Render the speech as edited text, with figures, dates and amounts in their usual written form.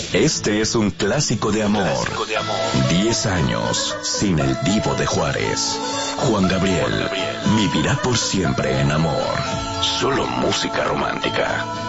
Este es un clásico de amor. 10 años sin el Divo de Juárez. Juan Gabriel vivirá por siempre en amor. Solo música romántica.